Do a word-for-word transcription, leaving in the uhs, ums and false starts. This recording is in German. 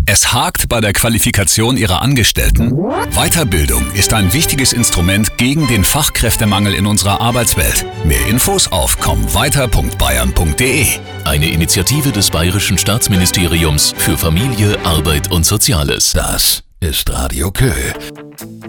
Es hakt bei der Qualifikation ihrer Angestellten? Weiterbildung ist ein wichtiges Instrument gegen den Fachkräftemangel in unserer Arbeitswelt. Mehr Infos auf komm weiter punkt bayern punkt de. Eine Initiative des Bayerischen Staatsministeriums für Familie, Arbeit und Soziales. Das ist Radio Köh.